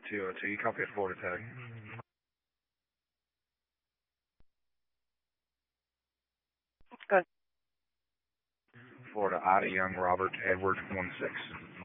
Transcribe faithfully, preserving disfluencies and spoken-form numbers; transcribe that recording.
two oh two, you copy at Florida Tag. Good. Florida Ida Young Robert Edward one six.